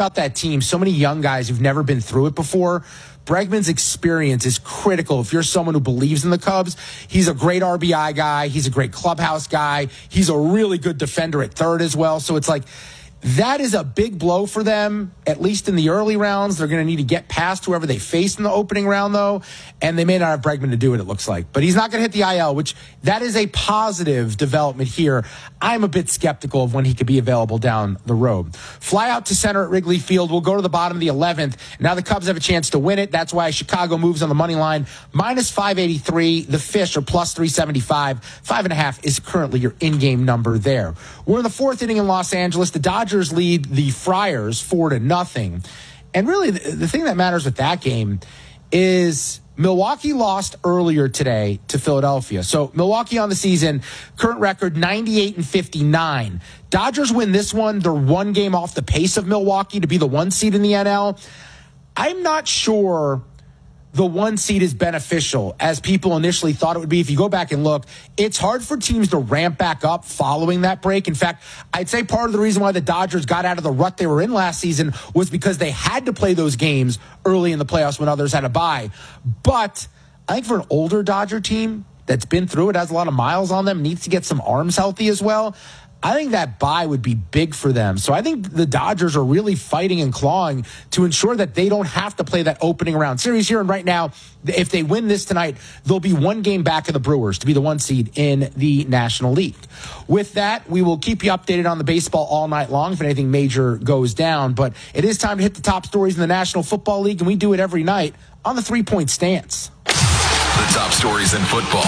about that team, so many young guys who've never been through it before. Bregman's experience is critical if you're someone who believes in the Cubs. He's a great RBI guy. He's a great clubhouse guy. He's a really good defender at third as well. So it's like, that is a big blow for them, at least in the early rounds. They're going to need to get past whoever they face in the opening round, though, and they may not have Bregman to do it looks like. But he's not going to hit the IL, which that is a positive development here. I'm a bit skeptical of when he could be available down the road. Fly out to center at Wrigley Field. We'll go to the bottom of the 11th. Now the Cubs have a chance to win it. That's why Chicago moves on the money line. Minus 583. The Fish are plus 375. 5.5 is currently your in-game number there. We're in the fourth inning in Los Angeles. The Dodgers lead the Friars 4-0. And really, the thing that matters with that game is Milwaukee lost earlier today to Philadelphia. So Milwaukee on the season, current record 98-59. Dodgers win this one. They're one game off the pace of Milwaukee to be the 1 seed in the NL. I'm not sure the 1 seed is beneficial as people initially thought it would be. If you go back and look, it's hard for teams to ramp back up following that break. In fact, I'd say part of the reason why the Dodgers got out of the rut they were in last season was because they had to play those games early in the playoffs when others had a bye. But I think for an older Dodger team that's been through it, has a lot of miles on them, needs to get some arms healthy as well, I think that bye would be big for them. So I think the Dodgers are really fighting and clawing to ensure that they don't have to play that opening round series here. And right now, if they win this tonight, they'll be one game back of the Brewers to be the 1 seed in the National League. With that, we will keep you updated on the baseball all night long if anything major goes down. But it is time to hit the top stories in the National Football League, and we do it every night on the 3-Point Stance. The top stories in football.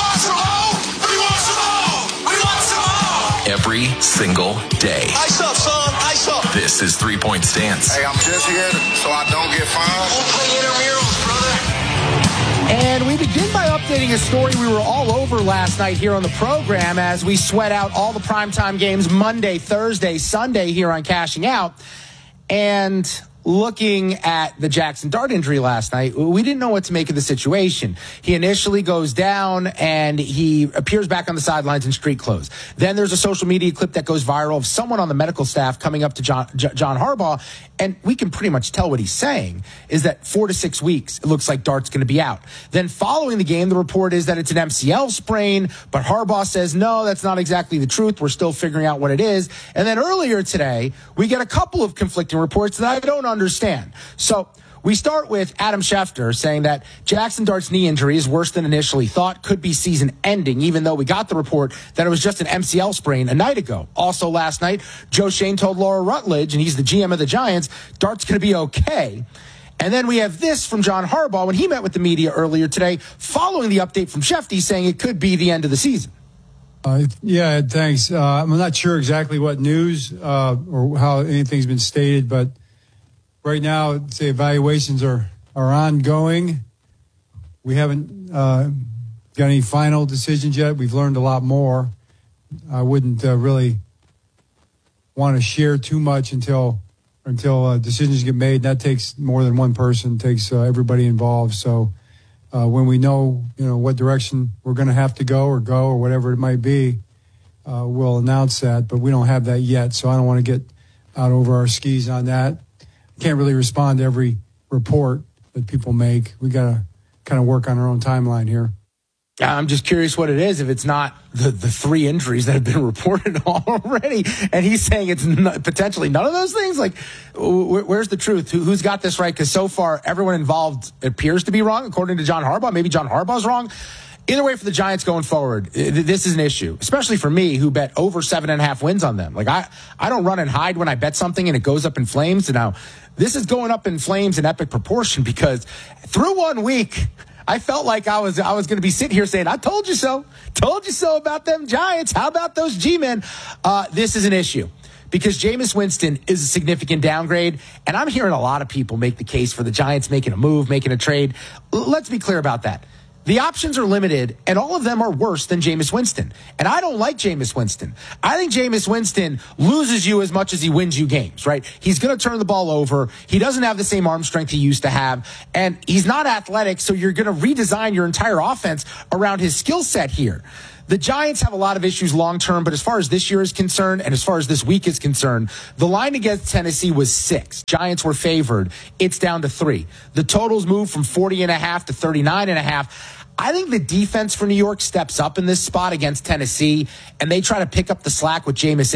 Every single day. Ice up, son. Ice up. This is 3-Point Stance. Hey, I'm just here so I don't get fined. We'll play intramurals, brother. And we begin by updating a story we were all over last night here on the program as we sweat out all the primetime games Monday, Thursday, Sunday here on Cashing Out. And looking at the Jackson Dart injury last night, we didn't know what to make of the situation. He initially goes down and he appears back on the sidelines in street clothes. Then there's a social media clip that goes viral of someone on the medical staff coming up to John Harbaugh, and we can pretty much tell what he's saying is that 4 to 6 weeks, it looks like Dart's going to be out. Then following the game, the report is that it's an MCL sprain, but Harbaugh says, no, that's not exactly the truth. We're still figuring out what it is. And then earlier today, we get a couple of conflicting reports that I don't understand. So we start with Adam Schefter saying that Jackson Dart's knee injury is worse than initially thought, could be season ending, even though we got the report that it was just an MCL sprain a night ago. Also last night, Joe Shane told Laura Rutledge, and he's the GM of the Giants, Dart's going to be okay. And then we have this from John Harbaugh when he met with the media earlier today, following the update from Schefter saying it could be the end of the season. Yeah, thanks. I'm not sure exactly what news or how anything's been stated, but right now, the evaluations are ongoing. We haven't got any final decisions yet. We've learned a lot more. I wouldn't really want to share too much until decisions get made. That takes more than one person. It takes everybody involved. So when we know, what direction we're going to have to go or whatever it might be, we'll announce that. But we don't have that yet, so I don't want to get out over our skis on that. Can't really respond to every report that people make. We got to kind of work on our own timeline here. I'm just curious what it is, if it's not the 3 injuries that have been reported already. And he's saying it's potentially none of those things. Like, where's the truth? Who's got this right? Because so far, everyone involved appears to be wrong, according to John Harbaugh. Maybe John Harbaugh's wrong. Either way, for the Giants going forward, this is an issue, especially for me, who bet over 7.5 wins on them. Like, I don't run and hide when I bet something and it goes up in flames. And now this is going up in flames in epic proportion, because through 1 week, I felt like I was going to be sitting here saying, I told you so about them Giants. How about those G-men? This is an issue, because Jameis Winston is a significant downgrade, and I'm hearing a lot of people make the case for the Giants making a move, making a trade. Let's be clear about that. The options are limited, and all of them are worse than Jameis Winston. And I don't like Jameis Winston. I think Jameis Winston loses you as much as he wins you games, right? He's going to turn the ball over. He doesn't have the same arm strength he used to have. And he's not athletic, so you're going to redesign your entire offense around his skill set here. The Giants have a lot of issues long-term, but as far as this year is concerned and as far as this week is concerned, the line against Tennessee was 6. Giants were favored. It's down to 3. The totals moved from 40.5 to 39.5. I think the defense for New York steps up in this spot against Tennessee, and they try to pick up the slack with Jameis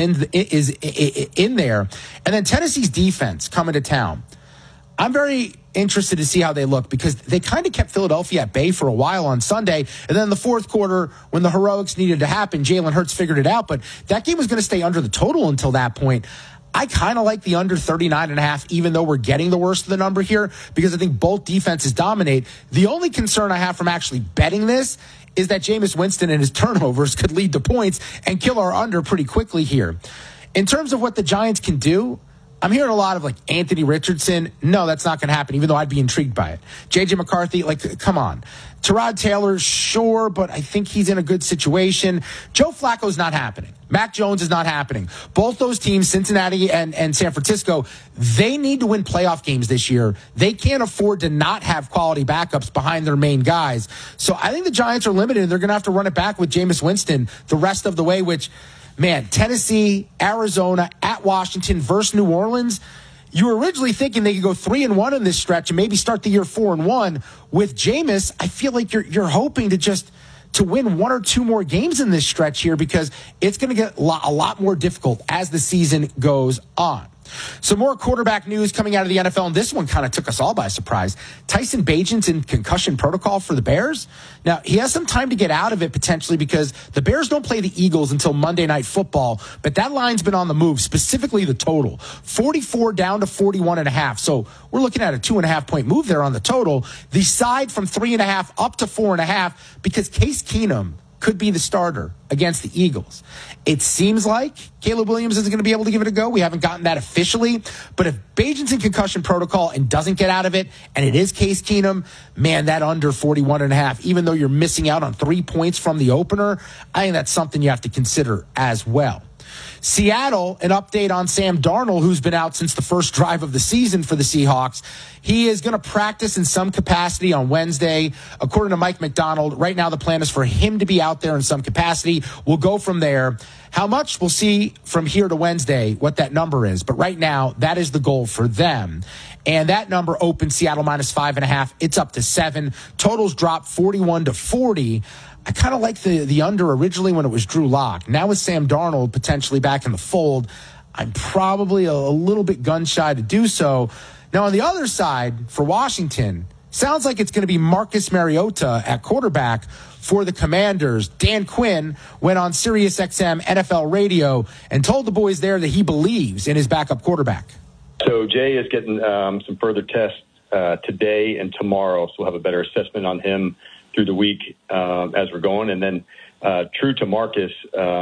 in there. And then Tennessee's defense coming to town. I'm very interested to see how they look because they kind of kept Philadelphia at bay for a while on Sunday. And then in the fourth quarter, when the heroics needed to happen, Jalen Hurts figured it out. But that game was going to stay under the total until that point. I kind of like the under 39.5, even though we're getting the worst of the number here, because I think both defenses dominate. The only concern I have from actually betting this is that Jameis Winston and his turnovers could lead to points and kill our under pretty quickly here. In terms of what the Giants can do, I'm hearing a lot of like Anthony Richardson. No, that's not going to happen, even though I'd be intrigued by it. J.J. McCarthy, like, come on. Tyrod Taylor, sure, but I think he's in a good situation. Joe Flacco's not happening. Mac Jones is not happening. Both those teams, Cincinnati and San Francisco, they need to win playoff games this year. They can't afford to not have quality backups behind their main guys. So I think the Giants are limited. They're going to have to run it back with Jameis Winston the rest of the way, which, man, Tennessee, Arizona, at Washington versus New Orleans. You were originally thinking they could go 3-1 in this stretch and maybe start the year 4-1. With Jameis, I feel like you're hoping to win 1 or 2 more games in this stretch here because it's going to get a lot more difficult as the season goes on. Some more quarterback news coming out of the NFL, and this one kind of took us all by surprise. Tyson Bagent's in concussion protocol for the Bears. Now, he has some time to get out of it potentially because the Bears don't play the Eagles until Monday Night Football, but that line's been on the move, specifically the total. 44 down to 41.5. So we're looking at a 2.5-point move there on the total. The side from 3.5 up to 4.5 because Case Keenum could be the starter against the Eagles. It seems like Caleb Williams isn't going to be able to give it a go. We haven't gotten that officially. But if Bagent's in concussion protocol and doesn't get out of it, and it is Case Keenum, man, that under 41.5, even though you're missing out on 3 points from the opener, I think that's something you have to consider as well. Seattle, an update on Sam Darnold, who's been out since the first drive of the season for the Seahawks. He is going to practice in some capacity on Wednesday. According to Mike McDonald, right now the plan is for him to be out there in some capacity. We'll go from there. How much? We'll see from here to Wednesday what that number is. But right now, that is the goal for them. And that number opens Seattle minus 5.5. It's up to 7. Totals drop 41 to 40. I kind of like the under originally when it was Drew Lock. Now with Sam Darnold potentially back in the fold, I'm probably a little bit gun-shy to do so. Now on the other side, for Washington, sounds like it's going to be Marcus Mariota at quarterback for the Commanders. Dan Quinn went on SiriusXM NFL radio and told the boys there that he believes in his backup quarterback. So Jay is getting some further tests today and tomorrow, so we'll have a better assessment on him through the week as we're going. And then true to Marcus,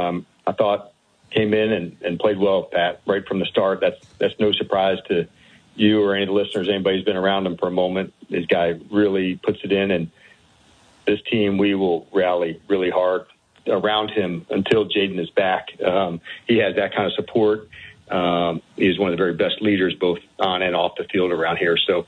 I thought came in and played well, Pat, right from the start. That's no surprise to you or any of the listeners, anybody who's been around him for a moment. This guy really puts it in, and this team, we will rally really hard around him until Jaden is back. He has that kind of support. He's one of the very best leaders, both on and off the field around here. So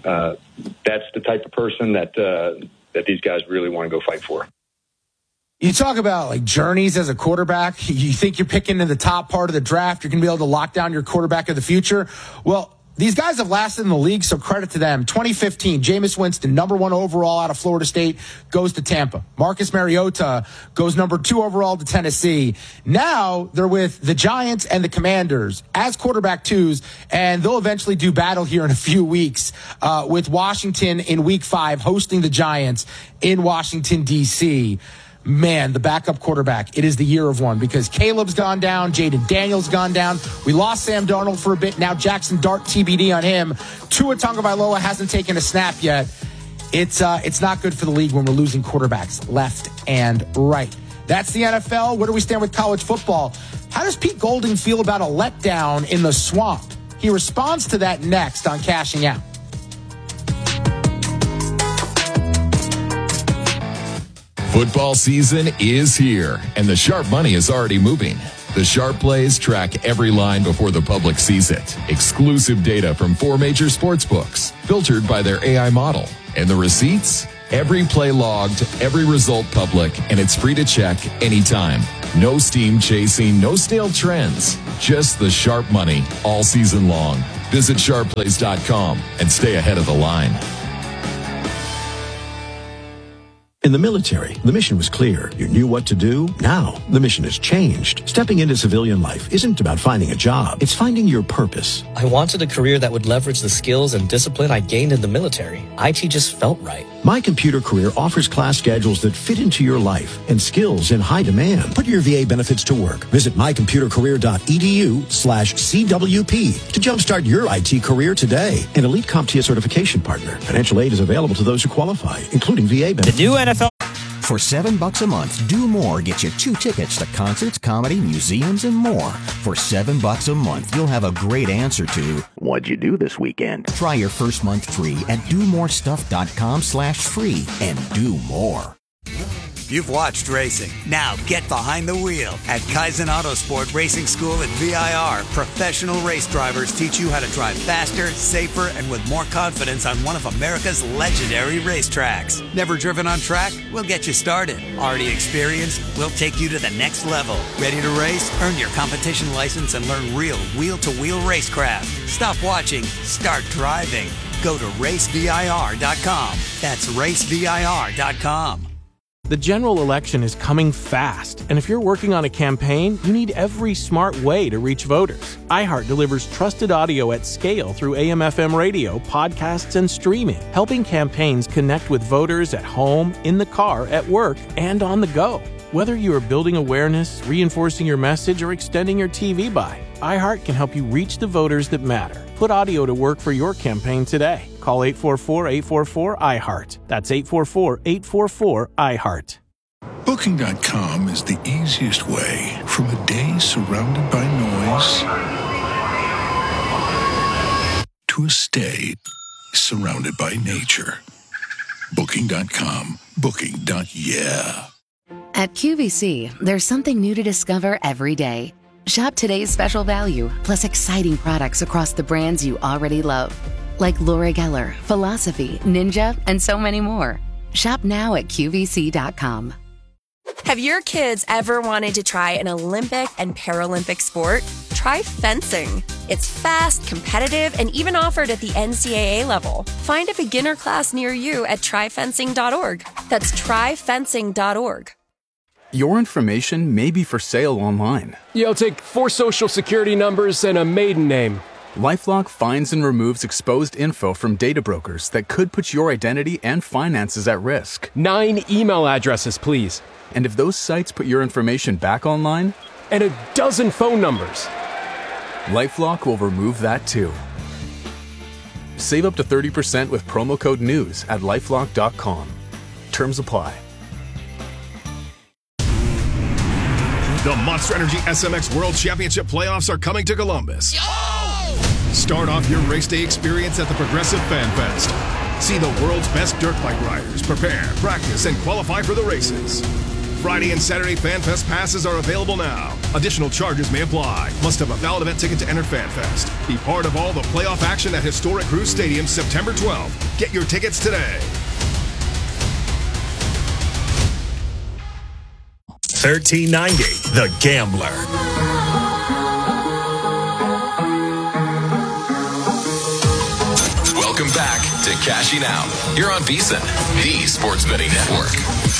that's the type of person that these guys really want to go fight for. You talk about like journeys as a quarterback. You think you're picking in the top part of the draft. You're going to be able to lock down your quarterback of the future. Well, these guys have lasted in the league, so credit to them. 2015, Jameis Winston, number 1 overall out of Florida State, goes to Tampa. Marcus Mariota goes number 2 overall to Tennessee. Now they're with the Giants and the Commanders as quarterback 2s, and they'll eventually do battle here in a few weeks with Washington in Week 5 hosting the Giants in Washington, D.C. Man, the backup quarterback, it is the year of one because Caleb's gone down, Jaden Daniels gone down. We lost Sam Darnold for a bit. Now Jackson Dart, TBD on him. Tua Tagovailoa hasn't taken a snap yet. It's not good for the league when we're losing quarterbacks left and right. That's the NFL. Where do we stand with college football? How does Pete Golding feel about a letdown in the swamp? He responds to that next on Cashing Out. Football season is here, and the sharp money is already moving. The Sharp Plays track every line before the public sees it. Exclusive data from 4 major sports books, filtered by their AI model. And the receipts? Every play logged, every result public, and it's free to check anytime. No steam chasing, no stale trends. Just the sharp money all season long. Visit sharpplays.com and stay ahead of the line. In the military, the mission was clear. You knew what to do. Now, the mission has changed. Stepping into civilian life isn't about finding a job. It's finding your purpose. I wanted a career that would leverage the skills and discipline I gained in the military. IT just felt right. My Computer Career offers class schedules that fit into your life and skills in high demand. Put your VA benefits to work. Visit mycomputercareer.edu/CWP to jumpstart your IT career today. An elite CompTIA certification partner. Financial aid is available to those who qualify, including VA benefits. The new NFL. For $7 a month, Do More gets you 2 tickets to concerts, comedy, museums, and more. For $7 a month, you'll have a great answer to, what'd you do this weekend? Try your first month free at domorestuff.com/free and do more. You've watched racing. Now get behind the wheel. At Kaizen Autosport Racing School at VIR, professional race drivers teach you how to drive faster, safer, and with more confidence on one of America's legendary racetracks. Never driven on track? We'll get you started. Already experienced? We'll take you to the next level. Ready to race? Earn your competition license and learn real wheel-to-wheel racecraft. Stop watching. Start driving. Go to racevir.com. That's racevir.com. The general election is coming fast, and if you're working on a campaign, you need every smart way to reach voters. iHeart delivers trusted audio at scale through AM/FM radio, podcasts, and streaming, helping campaigns connect with voters at home, in the car, at work, and on the go. Whether you are building awareness, reinforcing your message, or extending your TV buy, iHeart can help you reach the voters that matter. Put audio to work for your campaign today. Call 844-844-iHeart. That's 844-844-iHeart. Booking.com is the easiest way from a day surrounded by noise to a stay surrounded by nature. Booking.com. Booking.yeah. At QVC, there's something new to discover every day. Shop today's special value, plus exciting products across the brands you already love. Like Laura Geller, Philosophy, Ninja, and so many more. Shop now at QVC.com. Have your kids ever wanted to try an Olympic and Paralympic sport? Try fencing. It's fast, competitive, and even offered at the NCAA level. Find a beginner class near you at tryfencing.org. That's tryfencing.org. Your information may be for sale online. You'll take 4 social security numbers and a maiden name. LifeLock finds and removes exposed info from data brokers that could put your identity and finances at risk. 9 email addresses, please. And if those sites put your information back online? And a dozen phone numbers. LifeLock will remove that too. Save up to 30% with promo code NEWS at LifeLock.com. Terms apply. The Monster Energy SMX World Championship playoffs are coming to Columbus. Start off your race day experience at the Progressive Fan Fest. See the world's best dirt bike riders prepare, practice, and qualify for the races. Friday and Saturday Fan Fest passes are available now. Additional charges may apply. Must have a valid event ticket to enter Fan Fest. Be part of all the playoff action at Historic Cruise Stadium September 12th. Get your tickets today. 1390, The Gambler. Welcome back to Cashing Out. You're on VSiN, the sports betting network.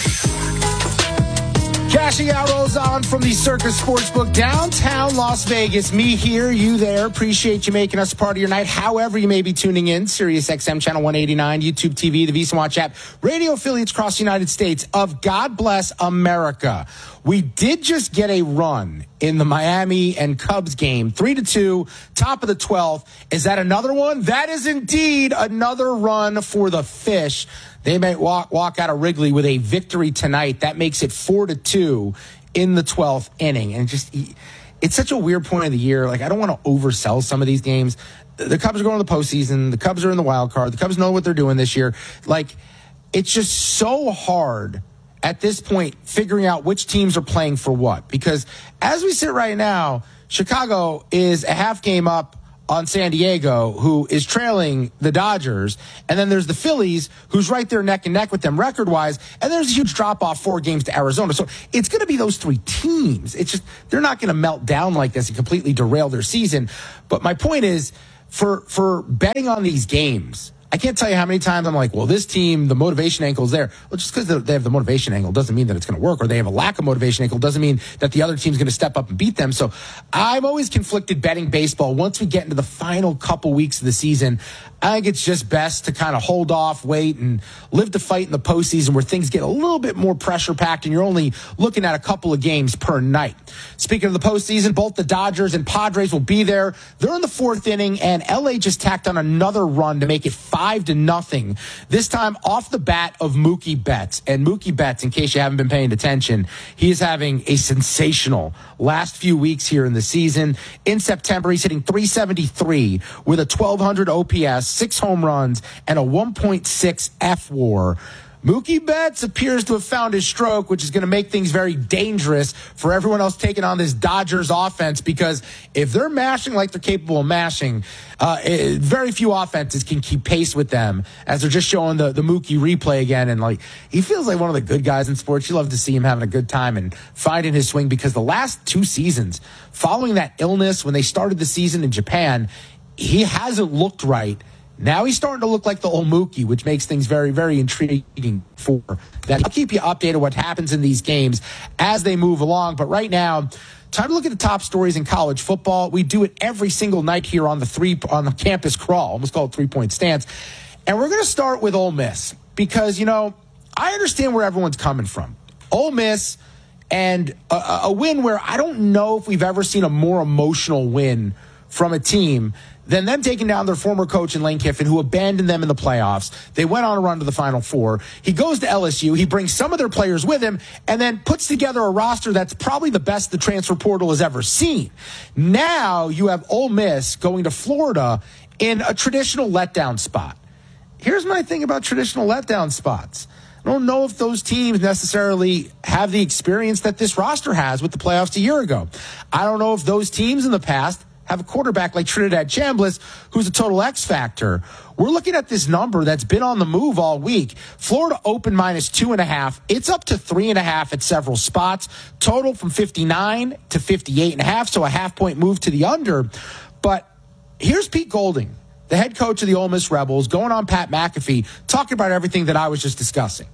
Cashing Out rolls on from the Circus Sportsbook, downtown Las Vegas. Me here, you there. Appreciate you making us a part of your night. However you may be tuning in, Sirius XM Channel 189, YouTube TV, the VSiN Watch app, radio affiliates across the United States of God Bless America. We did just get a run in the Miami and Cubs game, 3-2, top of the 12th. Is that another one? That is indeed another run for the Fish. They may walk out of Wrigley with a victory tonight. That makes it 4-2 in the 12th inning. And it's such a weird point of the year. Like, I don't want to oversell some of these games. The Cubs are going to the postseason. The Cubs are in the wild card. The Cubs know what they're doing this year. Like, it's just so hard at this point figuring out which teams are playing for what. Because as we sit right now, Chicago is a half game up on San Diego, who is trailing the Dodgers. And then there's the Phillies, who's right there neck and neck with them record-wise. And there's a huge drop-off 4 games to Arizona. So it's going to be those 3 teams. It's just they're not going to melt down like this and completely derail their season. But my point is, for betting on these games, I can't tell you how many times I'm like, well, this team, the motivation angle is there. Well, just because they have the motivation angle doesn't mean that it's going to work, or they have a lack of motivation angle doesn't mean that the other team's going to step up and beat them. So I'm always conflicted betting baseball. Once we get into the final couple weeks of the season, I think it's just best to kind of hold off, wait, and live to fight in the postseason where things get a little bit more pressure-packed and you're only looking at a couple of games per night. Speaking of the postseason, both the Dodgers and Padres will be there. They're in the 4th inning, and LA just tacked on another run to make it 5-0. This time off the bat of Mookie Betts. And Mookie Betts, in case you haven't been paying attention, he is having a sensational last few weeks here in the season. In September, he's hitting .373 with a 1,200 OPS, 6 home runs, and a 1.6 F-WAR. Mookie Betts appears to have found his stroke, which is going to make things very dangerous for everyone else taking on this Dodgers offense, because if they're mashing like they're capable of mashing, very few offenses can keep pace with them, as they're just showing the Mookie replay again. And like, he feels like one of the good guys in sports. You love to see him having a good time and finding his swing, because the last 2 seasons following that illness, when they started the season in Japan, he hasn't looked right. Now he's starting to look like the old Mookie, which makes things very, very intriguing for that. I'll keep you updated what happens in these games as they move along. But right now, time to look at the top stories in college football. We do it every single night here on the campus crawl, almost called 3-point stance. And we're going to start with Ole Miss, because, I understand where everyone's coming from. Ole Miss, and a win where I don't know if we've ever seen a more emotional win from a team than them taking down their former coach in Lane Kiffin, who abandoned them in the playoffs. They went on a run to the Final Four. He goes to LSU. He brings some of their players with him and then puts together a roster that's probably the best the transfer portal has ever seen. Now you have Ole Miss going to Florida in a traditional letdown spot. Here's my thing about traditional letdown spots. I don't know if those teams necessarily have the experience that this roster has with the playoffs a year ago. I don't know if those teams in the past have a quarterback like Trinidad Chambliss, who's a total X factor. We're looking at this number that's been on the move all week. Florida open -2.5. It's up to 3.5 at several spots. Total from 59 to 58.5, so a half-point move to the under. But here's Pete Golding, the head coach of the Ole Miss Rebels, going on Pat McAfee, talking about everything that I was just discussing.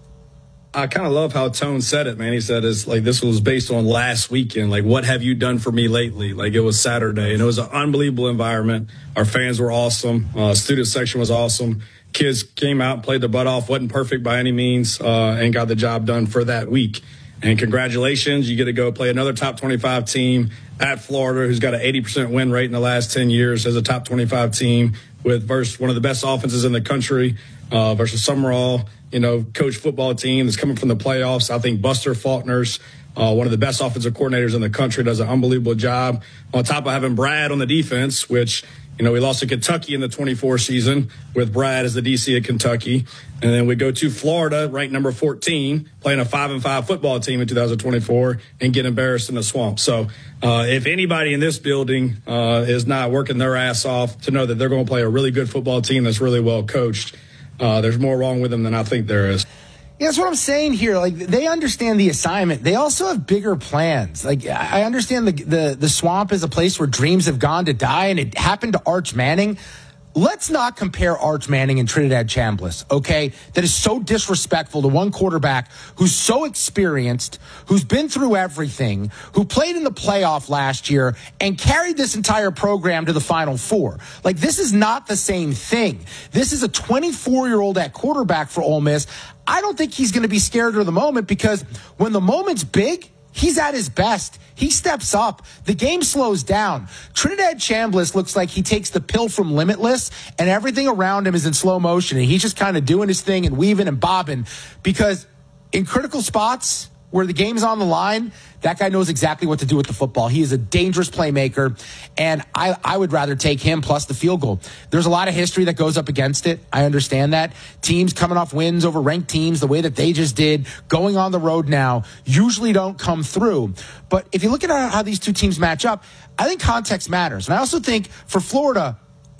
I kind of love how Tone said it, man. He said it's like this was based on last weekend. Like, what have you done for me lately? Like, it was Saturday, and it was an unbelievable environment. Our fans were awesome. Student section was awesome. Kids came out, played their butt off. Wasn't perfect by any means, and got the job done for that week. And congratulations, you get to go play another top 25 team at Florida, who's got an 80% win rate in the last 10 years as a top 25 team versus one of the best offenses in the country, versus Summerall, coach football team that's coming from the playoffs. I think Buster Faulkner's one of the best offensive coordinators in the country, does an unbelievable job. On top of having Brad on the defense, which, we lost to Kentucky in the 24 season with Brad as the DC at Kentucky. And then we go to Florida, ranked number 14, playing a 5-5 football team in 2024 and get embarrassed in the swamp. So if anybody in this building is not working their ass off to know that they're going to play a really good football team that's really well coached, there's more wrong with them than I think there is. Yeah, that's what I'm saying here. Like, they understand the assignment. They also have bigger plans. Like, I understand the swamp is a place where dreams have gone to die, and it happened to Arch Manning. Let's not compare Arch Manning and Trinidad Chambliss, okay? That is so disrespectful to one quarterback who's so experienced, who's been through everything, who played in the playoff last year and carried this entire program to the Final Four. Like, this is not the same thing. This is a 24-year-old at quarterback for Ole Miss. I don't think he's going to be scared of the moment, because when the moment's big, he's at his best. He steps up. The game slows down. Trinidad Chambliss looks like he takes the pill from Limitless, and everything around him is in slow motion, and he's just kind of doing his thing and weaving and bobbing, because in critical spots where the game's on the line, that guy knows exactly what to do with the football. He is a dangerous playmaker, and I would rather take him plus the field goal. There's a lot of history that goes up against it. I understand that. Teams coming off wins over ranked teams the way that they just did, going on the road now, usually don't come through. But if you look at how these two teams match up, I think context matters. And I also think for Florida,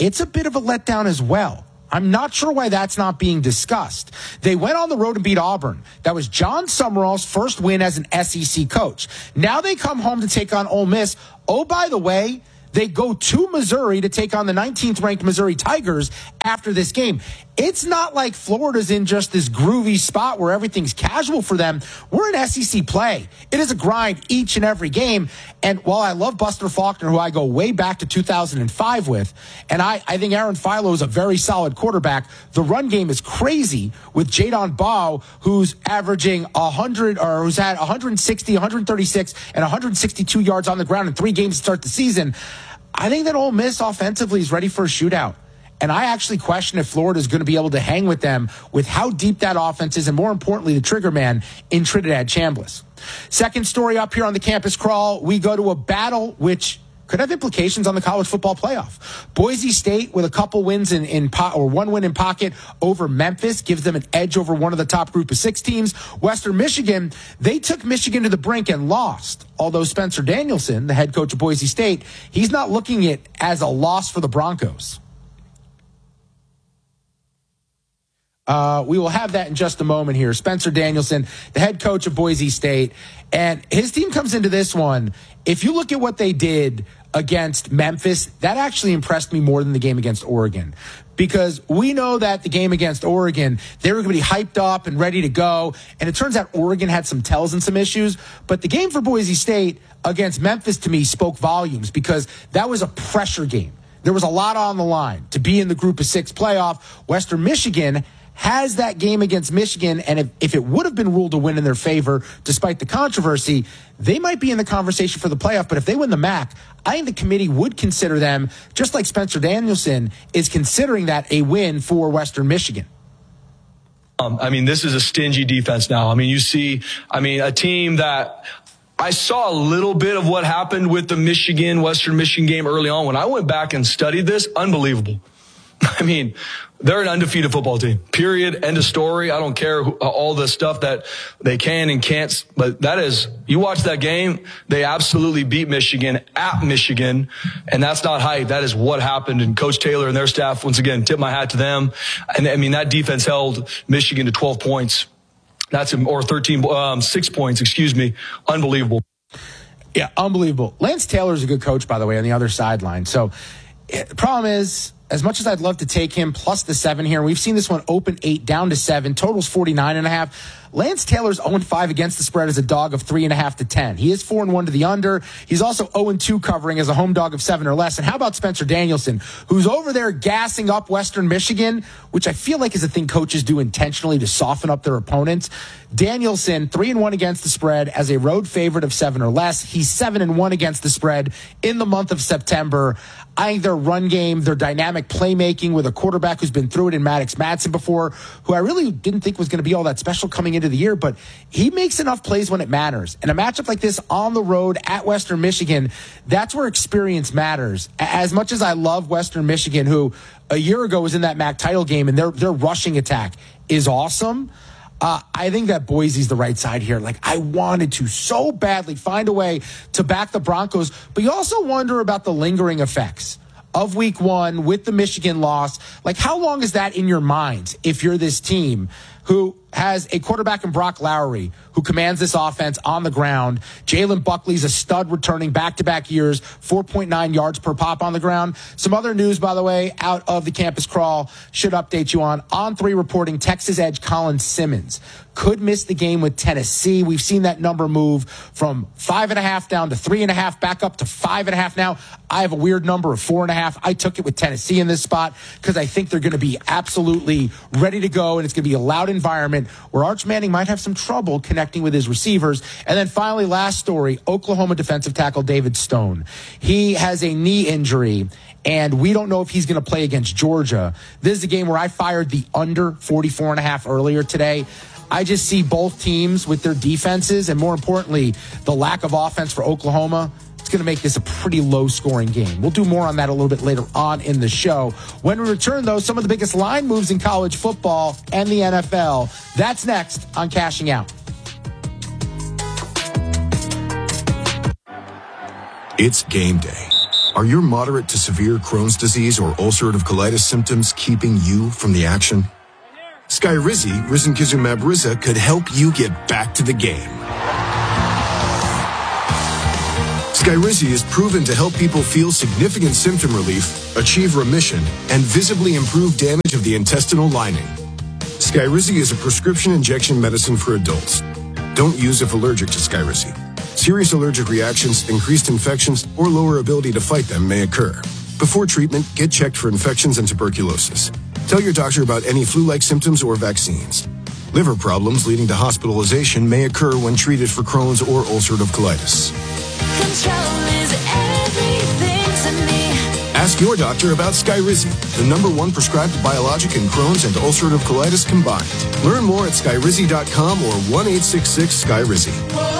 it's a bit of a letdown as well. I'm not sure why that's not being discussed. They went on the road and beat Auburn. That was John Summerall's first win as an SEC coach. Now they come home to take on Ole Miss. Oh, by the way, they go to Missouri to take on the 19th ranked Missouri Tigers after this game. It's not like Florida's in just this groovy spot where everything's casual for them. We're in SEC play. It is a grind each and every game. And while I love Buster Faulkner, who I go way back to 2005 with, and I think Aaron Philo is a very solid quarterback, the run game is crazy with Jadon Baugh, who's averaging 100, or who's had 160, 136, and 162 yards on the ground in 3 games to start the season. I think that Ole Miss offensively is ready for a shootout. And I actually question if Florida is going to be able to hang with them with how deep that offense is, and more importantly, the trigger man in Trinidad Chambliss. Second story up here on the campus crawl, we go to a battle which could have implications on the college football playoff. Boise State with a couple wins or 1 win in pocket over Memphis gives them an edge over one of the top group of 6 teams. Western Michigan, they took Michigan to the brink and lost. Although Spencer Danielson, the head coach of Boise State, he's not looking at it as a loss for the Broncos. We will have that in just a moment here. Spencer Danielson, the head coach of Boise State, and his team comes into this one. If you look at what they did against Memphis, that actually impressed me more than the game against Oregon. Because we know that the game against Oregon, they were going to be hyped up and ready to go. And it turns out Oregon had some tells and some issues. But the game for Boise State against Memphis, to me, spoke volumes because that was a pressure game. There was a lot on the line to be in the group of 6 playoff. Western Michigan has that game against Michigan, and if it would have been ruled a win in their favor, despite the controversy, they might be in the conversation for the playoff. But if they win the MAC, I think the committee would consider them, just like Spencer Danielson is considering that, a win for Western Michigan. This is a stingy defense now. You see, a team that I saw a little bit of what happened with the Western Michigan game early on. When I went back and studied this, unbelievable. They're an undefeated football team, period, end of story. I don't care all the stuff that they can and can't, but that is, you watch that game, they absolutely beat Michigan at Michigan, and that's not hype. That is what happened, and Coach Taylor and their staff, once again, tip my hat to them. And that defense held Michigan to 12 points. Or 6 points, Unbelievable. Yeah, unbelievable. Lance Taylor's a good coach, by the way, on the other sideline. So the problem is, as much as I'd love to take him plus the 7 here, we've seen this one open 8 down to 7, totals 49.5. Lance Taylor's 0-5 against the spread as a dog of 3.5 to 10. He is 4-1 to the under. He's also 0-2 covering as a home dog of 7 or less. And how about Spencer Danielson, who's over there gassing up Western Michigan, which I feel like is a thing coaches do intentionally to soften up their opponents. Danielson, 3-1 against the spread as a road favorite of 7 or less. He's 7-1 against the spread in the month of September. I think their run game, their dynamic playmaking with a quarterback who's been through it in Maddox Madsen before, who I really didn't think was going to be all that special coming into the year, but he makes enough plays when it matters. And a matchup like this on the road at Western Michigan, that's where experience matters. As much as I love Western Michigan, who a year ago was in that MAC title game, and their rushing attack is awesome, I think that Boise's the right side here. I wanted to so badly find a way to back the Broncos, but you also wonder about the lingering effects of week 1 with the Michigan loss. How long is that in your mind if you're this team who has a quarterback in Brock Lowry who commands this offense on the ground? Jalen Buckley's a stud returning back-to-back years, 4.9 yards per pop on the ground. Some other news, by the way, out of the campus crawl should update you on 3 reporting Texas edge Colin Simmons could miss the game with Tennessee. We've seen that number move from 5.5 down to 3.5, back up to 5.5 now. I have a weird number of 4.5. I took it with Tennessee in this spot because I think they're going to be absolutely ready to go, and it's going to be a loud environment where Arch Manning might have some trouble connecting with his receivers. And then finally, last story, Oklahoma defensive tackle David Stone. He has a knee injury, and we don't know if he's going to play against Georgia. This is a game where I fired the under 44.5 earlier today. I just see both teams with their defenses, and more importantly, the lack of offense for Oklahoma. It's going to make this a pretty low-scoring game. We'll do more on that a little bit later on in the show. When we return, though, some of the biggest line moves in college football and the NFL. That's next on Cashing Out. It's game day. Are your moderate to severe Crohn's disease or ulcerative colitis symptoms keeping you from the action? Skyrizi, risankizumab Riza, could help you get back to the game. Skyrizi is proven to help people feel significant symptom relief, achieve remission, and visibly improve damage of the intestinal lining. Skyrizi is a prescription injection medicine for adults. Don't use if allergic to Skyrizi. Serious allergic reactions, increased infections, or lower ability to fight them may occur. Before treatment, get checked for infections and tuberculosis. Tell your doctor about any flu-like symptoms or vaccines. Liver problems leading to hospitalization may occur when treated for Crohn's or ulcerative colitis. Control is everything to me. Ask your doctor about Skyrizi, the #1 prescribed biologic in Crohn's and ulcerative colitis combined. Learn more at skyrizi.com or 1-866-SKYRIZI.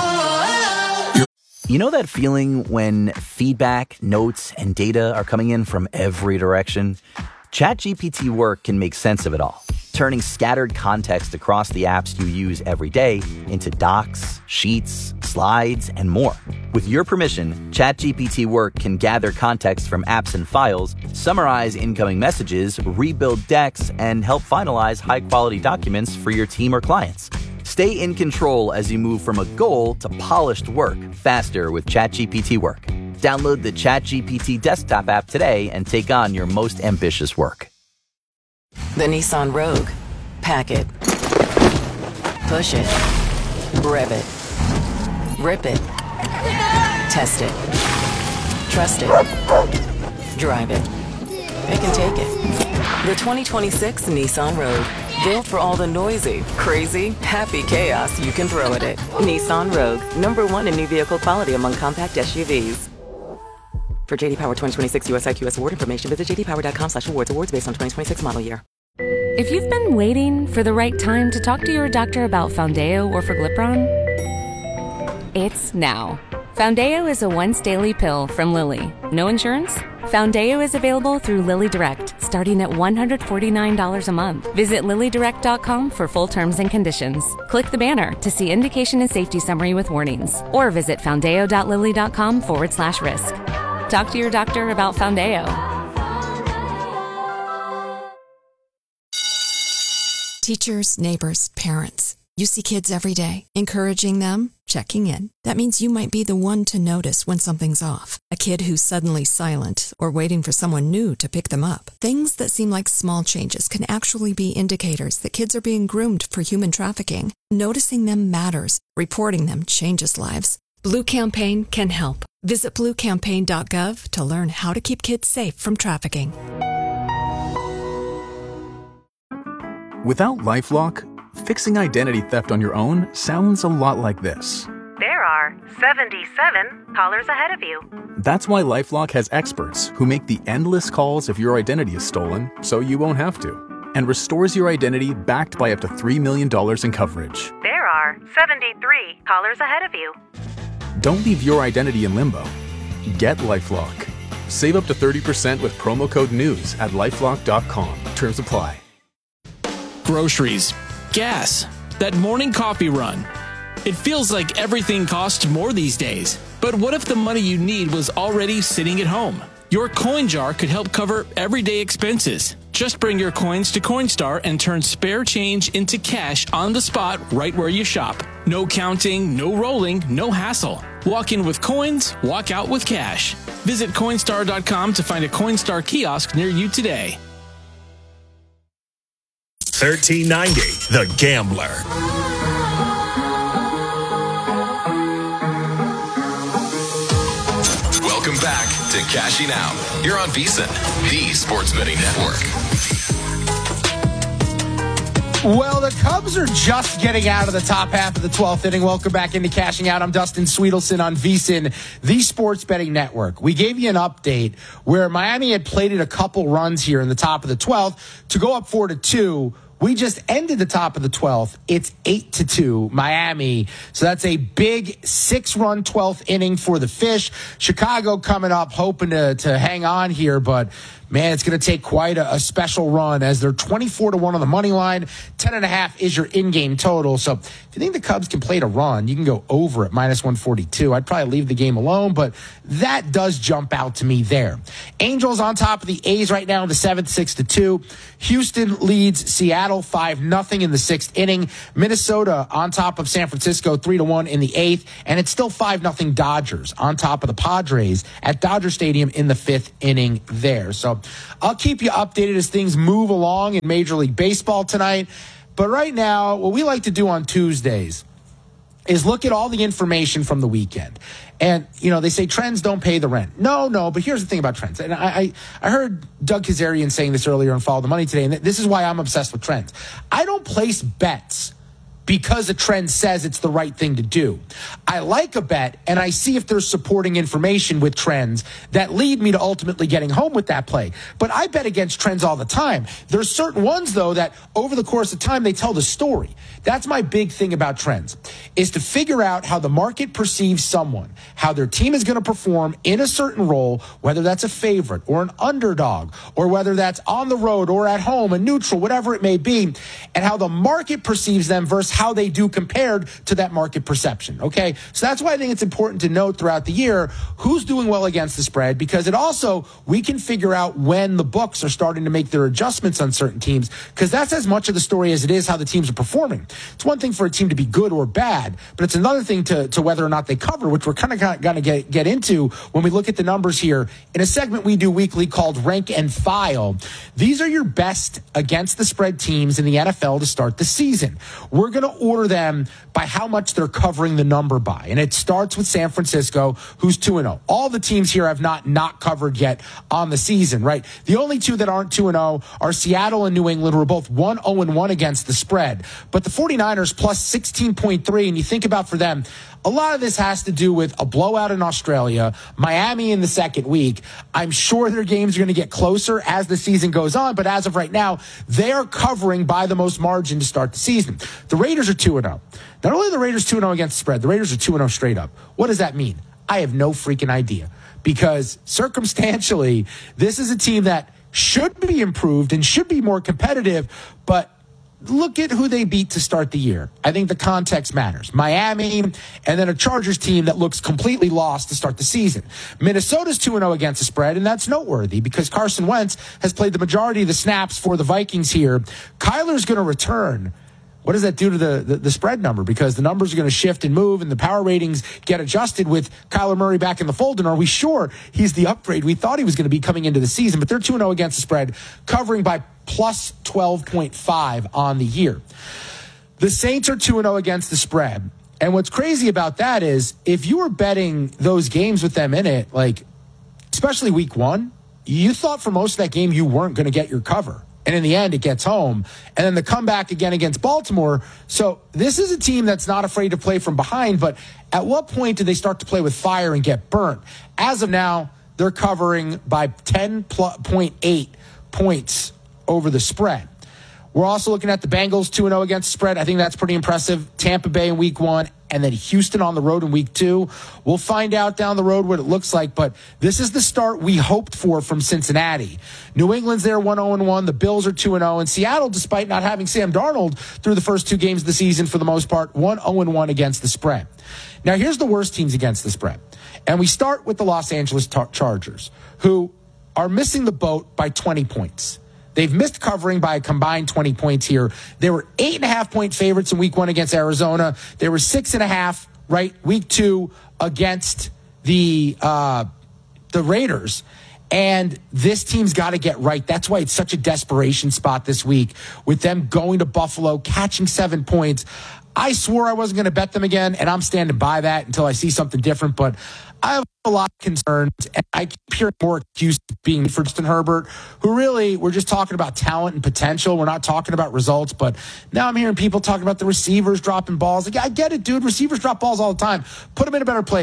You know that feeling when feedback, notes, and data are coming in from every direction? ChatGPT Work can make sense of it all, turning scattered context across the apps you use every day into docs, sheets, slides, and more. With your permission, ChatGPT Work can gather context from apps and files, summarize incoming messages, rebuild decks, and help finalize high-quality documents for your team or clients. Stay in control as you move from a goal to polished work faster with ChatGPT Work. Download the ChatGPT desktop app today and take on your most ambitious work. The Nissan Rogue. Pack it. Push it. Rev it. Rip it. Test it. Trust it. Drive it. Pick and take it. The 2026 Nissan Rogue. Built for all the noisy, crazy, happy chaos you can throw at it. Nissan Rogue. #1 in new vehicle quality among compact SUVs. For JD Power 2026 US IQS award information, visit jdpower.com/awards. Awards based on 2026 model year. If you've been waiting for the right time to talk to your doctor about Foundeo or Forglipron, it's now. Foundeo is a once-daily pill from Lilly. No insurance? Foundeo is available through Lilly Direct, starting at $149 a month. Visit LillyDirect.com for full terms and conditions. Click the banner to see indication and safety summary with warnings, or visit foundeo.lilly.com/risk. Talk to your doctor about Foundeo. Teachers, neighbors, parents. You see kids every day. Encouraging them, checking in. That means you might be the one to notice when something's off. A kid who's suddenly silent or waiting for someone new to pick them up. Things that seem like small changes can actually be indicators that kids are being groomed for human trafficking. Noticing them matters. Reporting them changes lives. Blue Campaign can help. Visit bluecampaign.gov to learn how to keep kids safe from trafficking. Without LifeLock, fixing identity theft on your own sounds a lot like this. There are 77 callers ahead of you. That's why LifeLock has experts who make the endless calls if your identity is stolen so you won't have to, and restores your identity backed by up to $3 million in coverage. There are 73 callers ahead of you. Don't leave your identity in limbo. Get LifeLock. Save up to 30% with promo code NEWS at LifeLock.com. Terms apply. Groceries, gas, that morning coffee run. It feels like everything costs more these days. But what if the money you need was already sitting at home? Your coin jar could help cover everyday expenses. Just bring your coins to Coinstar and turn spare change into cash on the spot right where you shop. No counting, no rolling, no hassle. Walk in with coins, walk out with cash. Visit Coinstar.com to find a Coinstar kiosk near you today. 1390, The Gambler. Welcome back to Cashing Out. You're on VSiN, the sports betting network. Well, the Cubs are just getting out of the top half of the 12th inning. Welcome back into Cashing Out. I'm Dustin Sweetelson on VSiN, the sports betting network. We gave you an update where Miami had plated a couple runs here in the top of the 12th to go up 4-2. We just ended the top of the 12th. It's 8-2 Miami. So that's a big 6-run 12th inning for the Fish. Chicago coming up, hoping to hang on here, but man, it's going to take quite a special run as they're 24-1 on the money line. 10.5 is your in-game total. So if you think the Cubs can play to run, you can go over at -142. I'd probably leave the game alone, but that does jump out to me there. Angels on top of the A's right now in the 7th, 6-2. Houston leads Seattle 5-0 in the 6th inning. Minnesota on top of San Francisco 3-1 in the 8th, and it's still 5-0 Dodgers on top of the Padres at Dodger Stadium in the 5th inning there. So I'll keep you updated as things move along in Major League Baseball tonight. But right now, what we like to do on Tuesdays is look at all the information from the weekend. And, they say trends don't pay the rent. No, but here's the thing about trends. And I heard Doug Kazarian saying this earlier on Follow the Money today, and this is why I'm obsessed with trends. I don't place bets because a trend says it's the right thing to do. I like a bet, and I see if there's supporting information with trends that lead me to ultimately getting home with that play. But I bet against trends all the time. There's certain ones, though, that over the course of time, they tell the story. That's my big thing about trends, is to figure out how the market perceives someone, how their team is going to perform in a certain role, whether that's a favorite or an underdog, or whether that's on the road or at home, a neutral, whatever it may be, and how the market perceives them versus how they do compared to that market perception. Okay. So that's why I think it's important to note throughout the year who's doing well against the spread, because it also, we can figure out when the books are starting to make their adjustments on certain teams, because that's as much of the story as it is how the teams are performing. It's one thing for a team to be good or bad, but it's another thing to whether or not they cover, which we're kind of going to get into when we look at the numbers here in a segment we do weekly called Rank and File. These are your best against the spread teams in the NFL to start the season. We're going to order them by how much they're covering the number by. And it starts with San Francisco, who's 2-0. All the teams here have not covered yet on the season, right? The only two that aren't 2-0 are Seattle and New England, who are both 1-0-1 against the spread. But the 49ers plus 16.3, and you think about for them, a lot of this has to do with a blowout in Australia, Miami in the second week. I'm sure their games are going to get closer as the season goes on, but as of right now, they are covering by the most margin to start the season. The Raiders are 2-0. Not only are the Raiders 2-0 against the spread, the Raiders are 2-0 straight up. What does that mean? I have no freaking idea, because circumstantially, this is a team that should be improved and should be more competitive, but look at who they beat to start the year. I think the context matters. Miami, and then a Chargers team that looks completely lost to start the season. Minnesota's 2-0 against the spread, and that's noteworthy because Carson Wentz has played the majority of the snaps for the Vikings here. Kyler's going to return. What does that do to the spread number? Because the numbers are going to shift and move, and the power ratings get adjusted with Kyler Murray back in the fold. And are we sure he's the upgrade we thought he was going to be coming into the season? But they're 2-0 against the spread, covering by plus 12.5 on the year. The Saints are 2-0 against the spread. And what's crazy about that is if you were betting those games with them in it, like especially week one, you thought for most of that game you weren't going to get your cover. And in the end, it gets home. And then the comeback again against Baltimore. So this is a team that's not afraid to play from behind. But at what point do they start to play with fire and get burnt? As of now, they're covering by 10.8 points over the spread. We're also looking at the Bengals 2-0 against the spread. I think that's pretty impressive. Tampa Bay in week one, and then Houston on the road in week two. We'll find out down the road what it looks like, but this is the start we hoped for from Cincinnati. New England's there 1-0-1. The Bills are 2-0. And Seattle, despite not having Sam Darnold through the first two games of the season for the most part, 1-0-1 against the spread. Now, here's the worst teams against the spread. And we start with the Los Angeles Chargers, who are missing the boat by 20 points. They've missed covering by a combined 20 points here. They were 8.5-point favorites in week one against Arizona. They were 6.5, right, week two against the Raiders. And this team's got to get right. That's why it's such a desperation spot this week with them going to Buffalo, catching 7 points. I swore I wasn't going to bet them again, and I'm standing by that until I see something different. But I have a lot of concerns, and I keep hearing more excuses being for Justin Herbert, who really, we're just talking about talent and potential. We're not talking about results. But now I'm hearing people talking about the receivers dropping balls. Like, I get it, dude. Receivers drop balls all the time. Put them in a better place.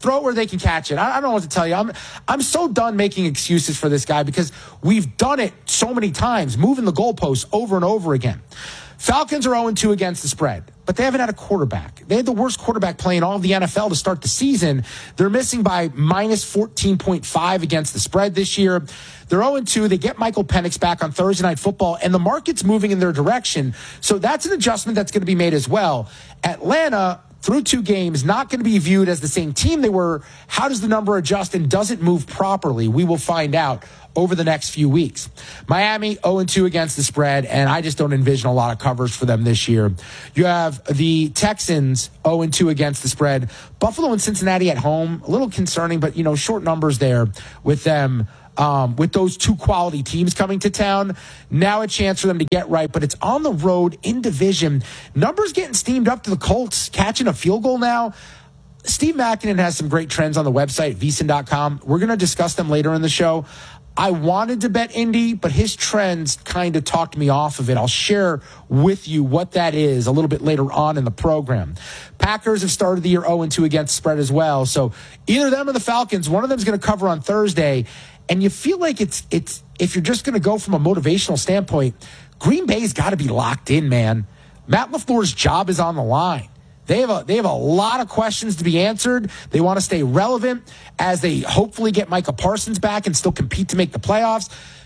Throw it where they can catch it. I don't know what to tell you. I'm so done making excuses for this guy because we've done it so many times, moving the goalposts over and over again. Falcons are 0-2 against the spread, but they haven't had a quarterback. They had the worst quarterback play in all of the NFL to start the season. They're missing by minus 14.5 against the spread this year. They're 0-2. They get Michael Penix back on Thursday Night Football, and the market's moving in their direction. So that's an adjustment that's going to be made as well. Atlanta, through 2 games, not going to be viewed as the same team they were. How does the number adjust and does it move properly? We will find out over the next few weeks. Miami 0-2 against the spread, and I just don't envision a lot of covers for them this year. You have the Texans 0-2 against the spread. Buffalo and Cincinnati at home, a little concerning, but short numbers there with them. With those 2 quality teams coming to town, now a chance for them to get right, but it's on the road in division. Numbers getting steamed up to the Colts, catching a field goal now. Steve Makinen has some great trends on the website, VSiN.com. We're going to discuss them later in the show. I wanted to bet Indy, but his trends kind of talked me off of it. I'll share with you what that is a little bit later on in the program. Packers have started the year 0-2 against the spread as well. So either them or the Falcons, one of them is going to cover on Thursday. And you feel like it's if you're just going to go from a motivational standpoint, Green Bay's got to be locked in, man. Matt LaFleur's job is on the line. They have a lot of questions to be answered. They want to stay relevant as they hopefully get Micah Parsons back and still compete to make the playoffs.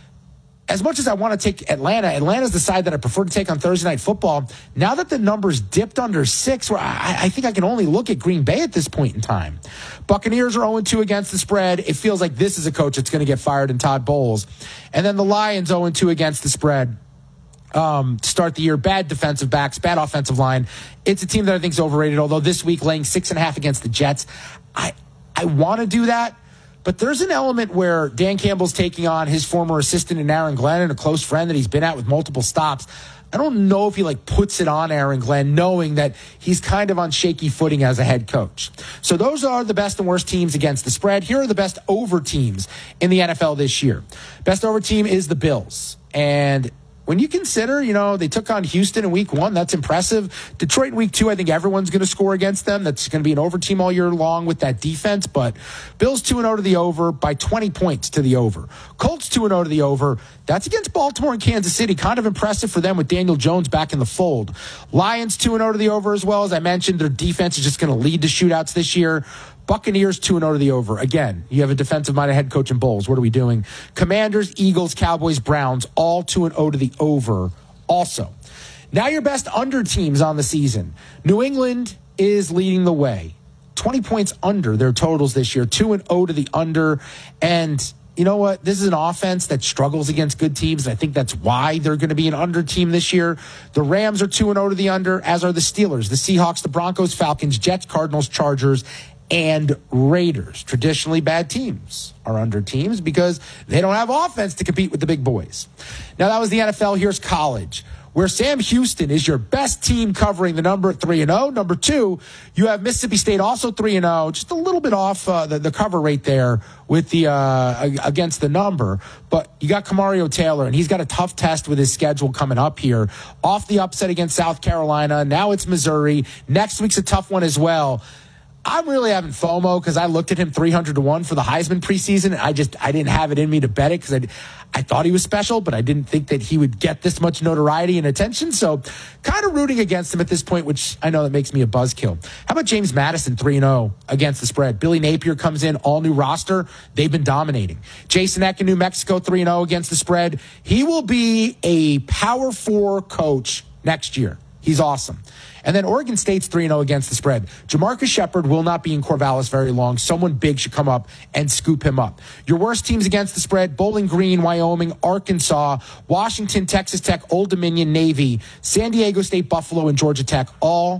As much as I want to take Atlanta's the side that I prefer to take on Thursday Night Football. Now that the numbers dipped under 6, where I think I can only look at Green Bay at this point in time. Buccaneers are 0-2 against the spread. It feels like this is a coach that's going to get fired in Todd Bowles. And then the Lions 0-2 against the spread. Start the year, bad defensive backs, bad offensive line. It's a team that I think is overrated, although this week laying 6.5 against the Jets. I want to do that, but there's an element where Dan Campbell's taking on his former assistant in Aaron Glenn and a close friend that he's been at with multiple stops. I don't know if he puts it on Aaron Glenn, knowing that he's kind of on shaky footing as a head coach. So those are the best and worst teams against the spread. Here are the best over teams in the NFL this year. Best over team is the Bills. And when you consider, they took on Houston in week 1, that's impressive. Detroit in week 2, I think everyone's going to score against them. That's going to be an over team all year long with that defense. But Bills 2-0 to the over by 20 points to the over. Colts 2-0 to the over. That's against Baltimore and Kansas City. Kind of impressive for them with Daniel Jones back in the fold. Lions 2-0 to the over as well. As I mentioned, their defense is just going to lead to shootouts this year. Buccaneers 2-0 to the over. Again, you have a defensive-minded head coach in Bowles. What are we doing? Commanders, Eagles, Cowboys, Browns, all 2-0 to the over also. Now your best under teams on the season. New England is leading the way. 20 points under their totals this year. 2-0 to the under. And you know what? This is an offense that struggles against good teams. And I think that's why they're going to be an under team this year. The Rams are 2-0 to the under, as are the Steelers, the Seahawks, the Broncos, Falcons, Jets, Cardinals, Chargers, and Raiders. Traditionally bad teams are under teams because they don't have offense to compete with the big boys. Now that was the NFL. Here's college, where Sam Houston is your best team covering the number 3-0. Number 2, you have Mississippi State also 3-0, just a little bit off the cover rate there with the against the number. But you got Kamario Taylor, and he's got a tough test with his schedule coming up here. Off the upset against South Carolina, now it's Missouri. Next week's a tough one as well. I'm really having FOMO because I looked at him 300-1 for the Heisman preseason. And I didn't have it in me to bet it because I thought he was special, but I didn't think that he would get this much notoriety and attention. So kind of rooting against him at this point, which I know that makes me a buzzkill. How about James Madison 3-0 against the spread? Billy Napier comes in, all new roster. They've been dominating. Jason Eck in New Mexico 3-0 against the spread. He will be a Power 4 coach next year. He's awesome. And then Oregon State's 3-0 against the spread. Jamarcus Shepard will not be in Corvallis very long. Someone big should come up and scoop him up. Your worst teams against the spread: Bowling Green, Wyoming, Arkansas, Washington, Texas Tech, Old Dominion, Navy, San Diego State, Buffalo, and Georgia Tech, all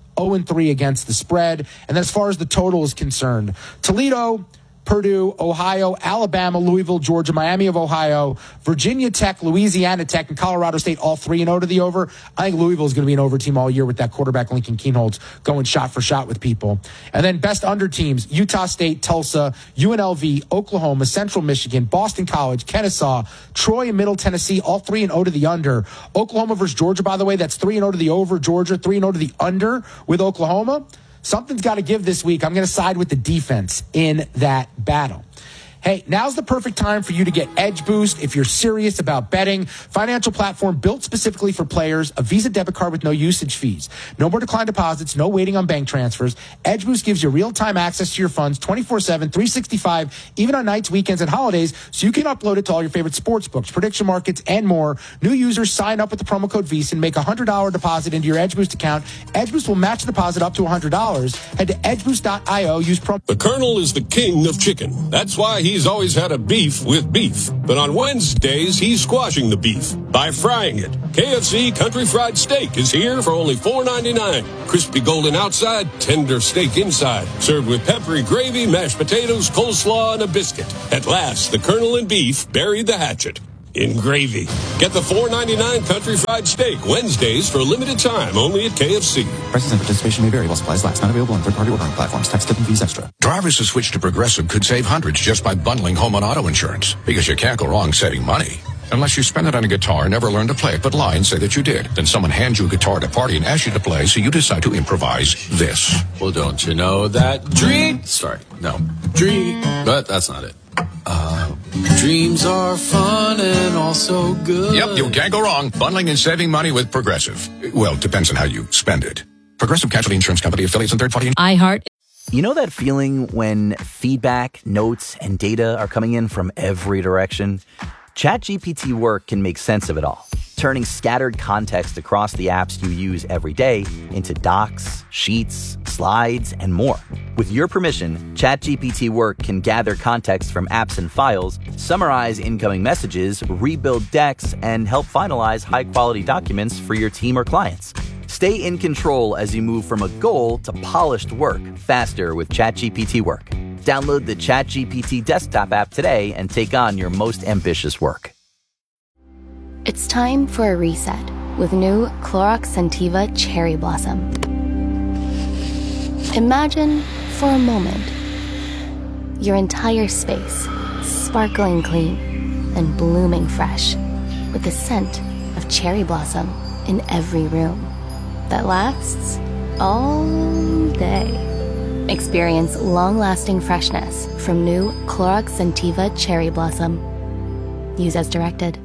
0-3 against the spread. And then as far as the total is concerned, Toledo, Purdue, Ohio, Alabama, Louisville, Georgia, Miami of Ohio, Virginia Tech, Louisiana Tech, and Colorado State, all 3-0 to the over. I think Louisville is going to be an over team all year with that quarterback Lincoln Kienholz going shot for shot with people. And then best under teams: Utah State, Tulsa, UNLV, Oklahoma, Central Michigan, Boston College, Kennesaw, Troy, and Middle Tennessee, all 3-0 to the under. Oklahoma versus Georgia, by the way, that's 3-0 to the over. Georgia 3-0 to the under with Oklahoma. something's got to give this week. I'm going to side with the defense in that battle. Hey, now's the perfect time for you to get Edge Boost if you're serious about betting. Financial platform built specifically for players, a Visa debit card with no usage fees. No more declined deposits, no waiting on bank transfers. Edge Boost gives you real-time access to your funds 24/7, 365, even on nights, weekends, and holidays, so you can upload it to all your favorite sports books, prediction markets, and more. New users sign up with the promo code VEAST and make a $100 deposit into your Edge Boost account. Edge Boost will match the deposit up to $100. Head to edgeboost.io. Use promo. The Colonel is the king of chicken. That's why he's always had a beef with beef. But on Wednesdays, he's squashing the beef by frying it. KFC Country Fried Steak is here for only $4.99. Crispy golden outside, tender steak inside. Served with peppery gravy, mashed potatoes, coleslaw, and a biscuit. At last, the Colonel and beef buried the hatchet in gravy. Get the $4.99 Country Fried Steak Wednesdays for a limited time only at KFC. Prices and participation may vary while supplies last. Not available on third-party ordering platforms. Tax, tip, and fees extra. Drivers who switch to Progressive could save hundreds just by bundling home and auto insurance. Because you can't go wrong saving money. Unless you spend it on a guitar, never learn to play it, but lie and say that you did. Then someone hands you a guitar at a party and asks you to play, so you decide to improvise this. Well, don't you know that dream, but that's not it. Dreams are fun and also good. Yep, you can't go wrong. Bundling and saving money with Progressive. Well, it depends on how you spend it. Progressive Casualty Insurance Company, affiliates, and third-party. iHeart. You know that feeling when feedback, notes, and data are coming in from every direction? ChatGPT Work can make sense of it all, turning scattered context across the apps you use every day into docs, sheets, slides, and more. With your permission, ChatGPT Work can gather context from apps and files, summarize incoming messages, rebuild decks, and help finalize high-quality documents for your team or clients. Stay in control as you move from a goal to polished work faster with ChatGPT Work. Download the ChatGPT desktop app today and take on your most ambitious work. It's time for a reset with new Clorox Scentiva Cherry Blossom. Imagine, for a moment, your entire space sparkling clean and blooming fresh with the scent of cherry blossom in every room that lasts all day. Experience long-lasting freshness from new Clorox Scentiva Cherry Blossom. Use as directed.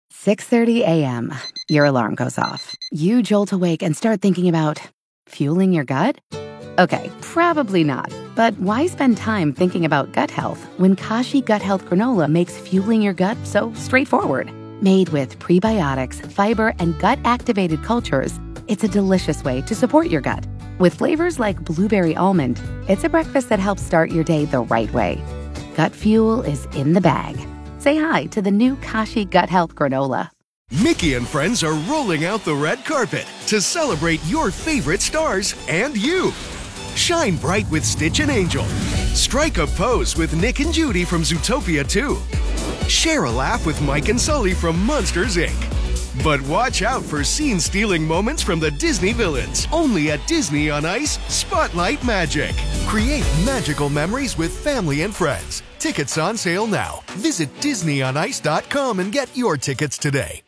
6:30 a.m. Your alarm goes off. You jolt awake and start thinking about fueling your gut? Okay, probably not. But why spend time thinking about gut health when Kashi Gut Health Granola makes fueling your gut so straightforward? Made with prebiotics, fiber, and gut-activated cultures, it's a delicious way to support your gut. With flavors like blueberry almond, it's a breakfast that helps start your day the right way. Gut fuel is in the bag. Say hi to the new Kashi Gut Health Granola. Mickey and friends are rolling out the red carpet to celebrate your favorite stars and you. Shine bright with Stitch and Angel. Strike a pose with Nick and Judy from Zootopia 2. Share a laugh with Mike and Sully from Monsters, Inc. But watch out for scene-stealing moments from the Disney villains. Only at Disney on Ice, Spotlight Magic. Create magical memories with family and friends. Tickets on sale now. Visit DisneyOnIce.com and get your tickets today.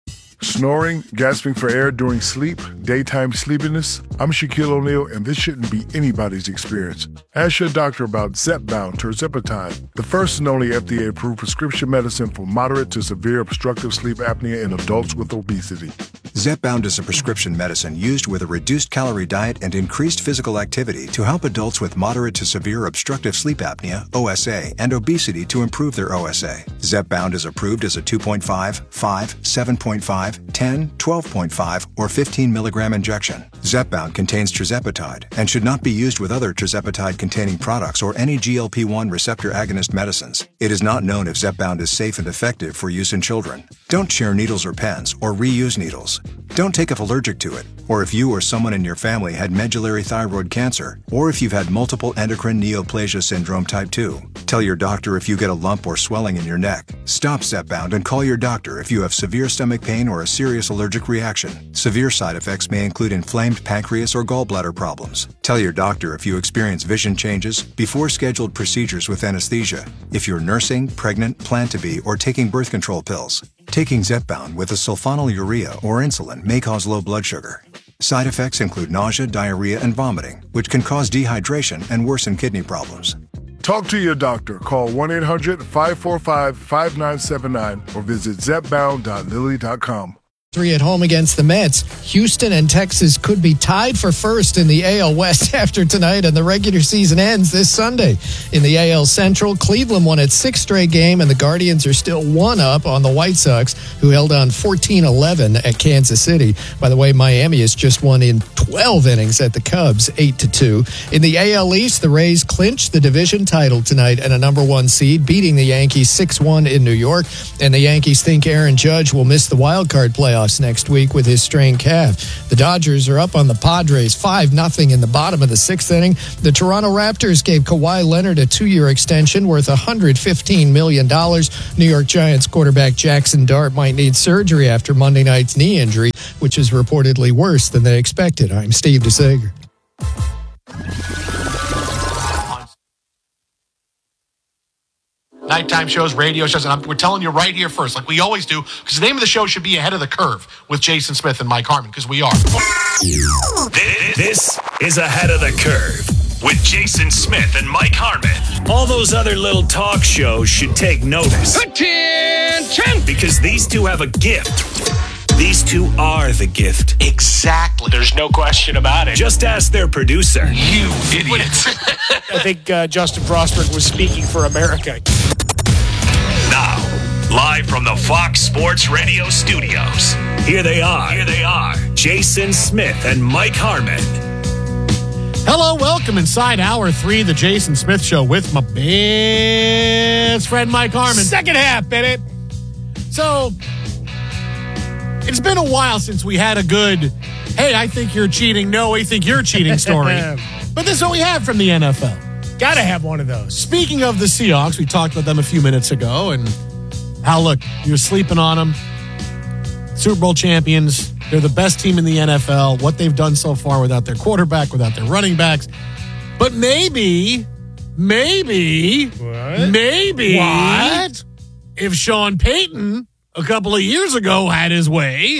Snoring, gasping for air during sleep, daytime sleepiness? I'm Shaquille O'Neal, and this shouldn't be anybody's experience. Ask your doctor about Zepbound tirzepatide, the first and only FDA-approved prescription medicine for moderate to severe obstructive sleep apnea in adults with obesity. Zepbound is a prescription medicine used with a reduced calorie diet and increased physical activity to help adults with moderate to severe obstructive sleep apnea, OSA, and obesity to improve their OSA. Zepbound is approved as a 2.5, 5, 7.5, 10, 12.5, or 15 milligram injection. Zepbound contains tirzepatide and should not be used with other tirzepatide-containing products or any GLP-1 receptor agonist medicines. It is not known if Zepbound is safe and effective for use in children. Don't share needles or pens or reuse needles. Don't take if allergic to it, or if you or someone in your family had medullary thyroid cancer, or if you've had multiple endocrine neoplasia syndrome type 2. Tell your doctor if you get a lump or swelling in your neck. Stop Zepbound and call your doctor if you have severe stomach pain or a serious allergic reaction. Severe side effects may include inflamed pancreas or gallbladder problems. Tell your doctor if you experience vision changes before scheduled procedures with anesthesia, if you're nursing, pregnant, plan to be, or taking birth control pills. Taking Zepbound with a sulfonylurea or insulin may cause low blood sugar. Side effects include nausea, diarrhea, and vomiting, which can cause dehydration and worsen kidney problems. Talk to your doctor. Call 1-800-545-5979 or visit zepbound.lilly.com. 3 at home against the Mets. Houston and Texas could be tied for first in the AL West after tonight, and the regular season ends this Sunday. In the AL Central, Cleveland won its 6th straight game, and the Guardians are still 1 up on the White Sox, who held on 14-11 at Kansas City. By the way, Miami has just won in 12 innings at the Cubs, 8-2. In the AL East, the Rays clinched the division title tonight and a number 1 seed, beating the Yankees 6-1 in New York. And the Yankees think Aaron Judge will miss the wild card playoffs next week with his strained calf. The Dodgers are up on the Padres 5-0 in the bottom of the 6th inning. The Toronto Raptors gave Kawhi Leonard a 2-year extension worth $115 million. New York Giants quarterback Jackson Dart might need surgery after Monday night's knee injury, which is reportedly worse than they expected. I'm Steve DeSager. Nighttime shows, radio shows, and we're telling you right here first, like we always do, because the name of the show should be Ahead of the Curve with Jason Smith and Mike Harmon, because we are. This is Ahead of the Curve with Jason Smith and Mike Harmon. All those other little talk shows should take notice. Attention! Because these two have a gift. These two are the gift. Exactly. There's no question about it. Just ask their producer. You idiots. I think Justin Frostberg was speaking for America. Now, live from the Fox Sports Radio studios, here they are, Jason Smith and Mike Harmon. Hello, welcome inside Hour 3, the Jason Smith Show with my best friend Mike Harmon. Second half, Bennett. So, it's been a while since we had a good, hey, I think you're cheating, no, I think you're cheating story. But this is what we have from the NFL. Gotta have one of those. Speaking of the Seahawks, we talked about them a few minutes ago, and how, look, you're sleeping on them. Super Bowl champions. They're the best team in the NFL. What they've done so far without their quarterback, without their running backs. But maybe, if Sean Payton a couple of years ago had his way,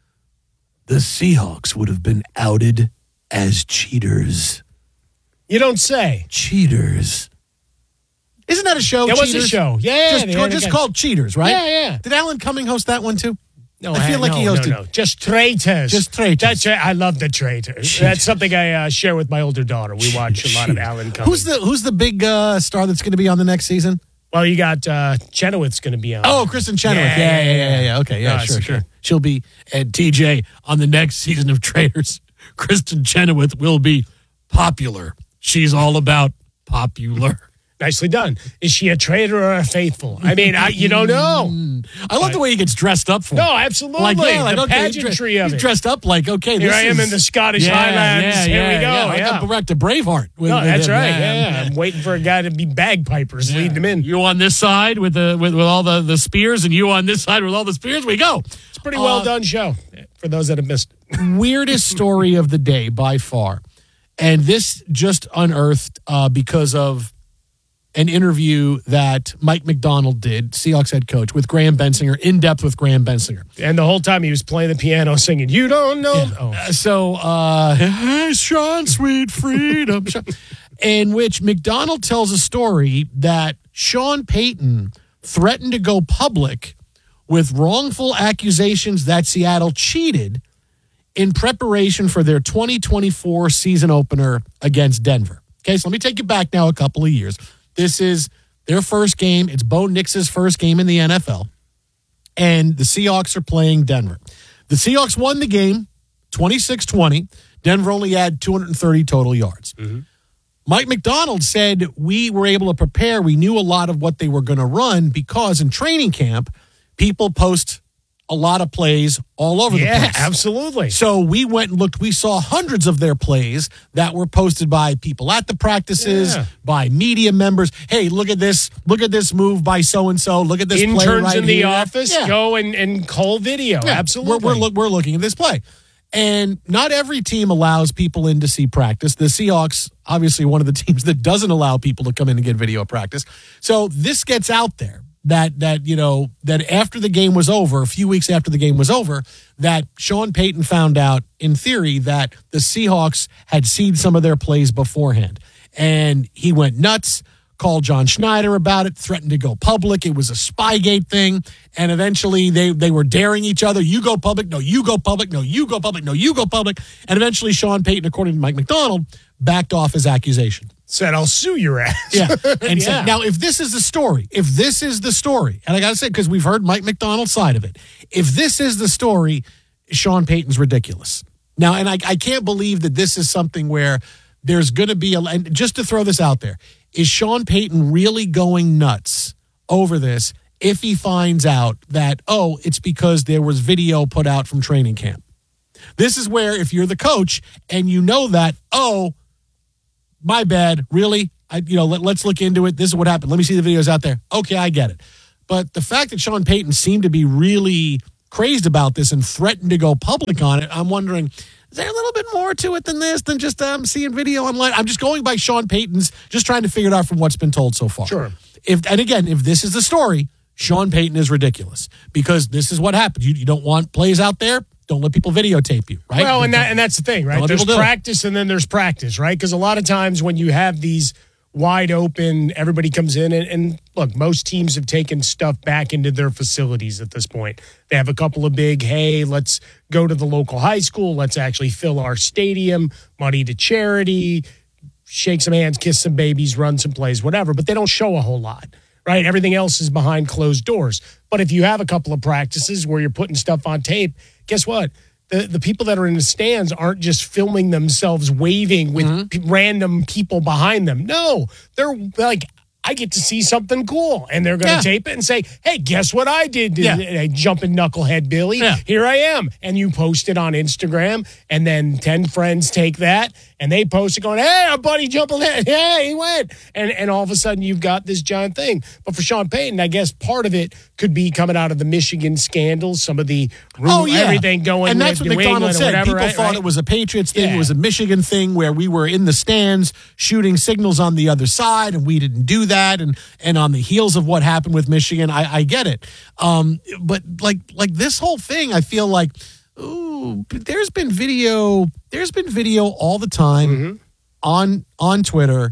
the Seahawks would have been outed as cheaters. You don't say. Cheaters. Isn't that a show? That Cheaters? was a show. Yeah. Just called Cheaters, right? Yeah. Did Alan Cumming host that one too? No, I feel like he hosted. No. Just traitors. Just traitors. That's right. I love the traitors. Cheaters. That's something I share with my older daughter. We watch a lot of Alan Cumming. Who's the big star that's going to be on the next season? Well, you got Chenoweth's going to be on. Oh, Kristen Chenoweth. Yeah. Okay, yeah, sure. She'll be at TJ on the next season of Traitors. Kristen Chenoweth will be popular. She's all about popular. Nicely done. Is she a traitor or a faithful? I mean, you don't know. I love the way he gets dressed up for. No, absolutely. The pageantry of it. He's dressed up like, okay, here I am in the Scottish Highlands. Here we go. Like back to Braveheart. That's right. Yeah. I'm waiting for a guy to be bagpipers leading him in. You on this side with all the spears, and you on this side with all the spears. We go. It's a pretty well done show for those that have missed it. Weirdest story of the day by far, and this just unearthed because of an interview that Mike McDonald did, Seahawks head coach, with Graham Bensinger, in depth with Graham Bensinger. And the whole time he was playing the piano singing, "You don't know." Yeah. Hey, Sean, sweet freedom. In which McDonald tells a story that Sean Payton threatened to go public with wrongful accusations that Seattle cheated in preparation for their 2024 season opener against Denver. Okay, so let me take you back now a couple of years. This is their first game. It's Bo Nix's first game in the NFL. And the Seahawks are playing Denver. The Seahawks won the game 26-20. Denver only had 230 total yards. Mm-hmm. Mike McDonald said we were able to prepare. We knew a lot of what they were going to run because in training camp, people post a lot of plays all over the place. Yeah, absolutely. So we went and looked. We saw hundreds of their plays that were posted by people at the practices, by media members. Hey, look at this. Look at this move by so-and-so. Look at this play right here. Interns in the office go and call video. Yeah, absolutely. We're looking at this play. And not every team allows people in to see practice. The Seahawks, obviously one of the teams that doesn't allow people to come in and get video practice. So this gets out there. that after the game was over, a few weeks after the game was over, that Sean Payton found out, in theory, that the Seahawks had seen some of their plays beforehand. And he went nuts, called John Schneider about it, threatened to go public. It was a Spygate thing. And eventually they were daring each other. You go public. No, you go public. No, you go public. No, you go public. And eventually Sean Payton, according to Mike Macdonald, backed off his accusation. Said, I'll sue your ass. Yeah. And said, now, if this is the story, and I got to say, because we've heard Mike Macdonald's side of it, if this is the story, Sean Payton's ridiculous. Now, and I can't believe that this is something where there's going to be and just to throw this out there, is Sean Payton really going nuts over this if he finds out that, it's because there was video put out from training camp? This is where, if you're the coach and you know that, my bad, really? Let's look into it. This is what happened. Let me see the videos out there. Okay, I get it. But the fact that Sean Payton seemed to be really crazed about this and threatened to go public on it, I'm wondering, is there a little bit more to it than this, than just seeing video online? I'm just going by Sean Payton's, just trying to figure it out from what's been told so far. Sure. If this is the story, Sean Payton is ridiculous, because this is what happens. You don't want plays out there. Don't let people videotape you, right? Well, and that's the thing, right? There's practice and then there's practice, right? Because a lot of times when you have these wide open, everybody comes in and look, most teams have taken stuff back into their facilities at this point. They have a couple of big, hey, let's go to the local high school. Let's actually fill our stadium, money to charity, shake some hands, kiss some babies, run some plays, whatever. But they don't show a whole lot, right? Everything else is behind closed doors. But if you have a couple of practices where you're putting stuff on tape, guess what? The people that are in the stands aren't just filming themselves waving with random people behind them. No, they're like, I get to see something cool. And they're going to tape it and say, hey, guess what I did? Jumping knucklehead Billy. Yeah. Here I am. And you post it on Instagram. And then 10 friends take that and they post it going, hey, our buddy jumping head. Hey, he went. And all of a sudden you've got this giant thing. But for Sean Payton, I guess part of it could be coming out of the Michigan scandals, some of the everything going and that's with what New McDonald England said. or whatever. People thought it was a Patriots thing. It was a Michigan thing where we were in the stands shooting signals on the other side, and we didn't do that. And on the heels of what happened with Michigan, I get it. But like this whole thing, I feel like, there's been video all the time on Twitter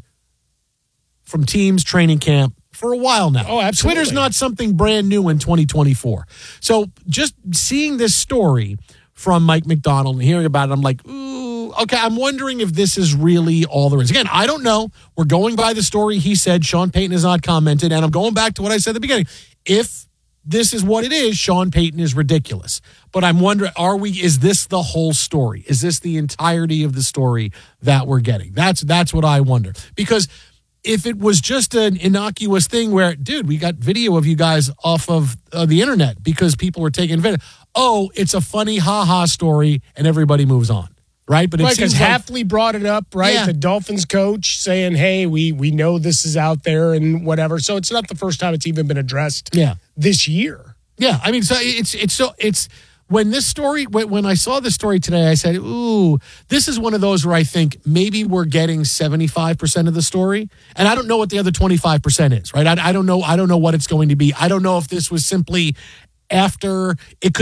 from teams training camp for a while now. Oh, absolutely. Twitter's not something brand new in 2024. So just seeing this story from Mike Macdonald and hearing about it, I'm like, okay, I'm wondering if this is really all there is. Again, I don't know. We're going by the story he said. Sean Payton has not commented, and I'm going back to what I said at the beginning. If this is what it is, Sean Payton is ridiculous. But I'm wondering, is this the whole story? Is this the entirety of the story that we're getting? That's what I wonder. Because if it was just an innocuous thing where, dude, we got video of you guys off of the internet because people were taking video. Oh, it's a funny ha-ha story, and everybody moves on. Right, but because Hafley brought it up, right? Yeah. The Dolphins coach saying, "Hey, we know this is out there and whatever." So it's not the first time it's even been addressed. This year. Yeah, I mean, so it's when this story when I saw this story today, I said, "Ooh, this is one of those where I think maybe we're getting 75% of the story, and I don't know what the other 25% is." Right? I don't know. I don't know what it's going to be. I don't know if this was simply after